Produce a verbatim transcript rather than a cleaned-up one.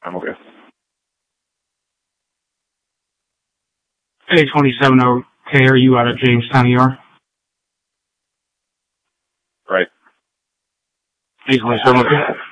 I'm okay. A twenty-seven okay, are you out of Jamestown, E R? Right. A twenty-seven okay.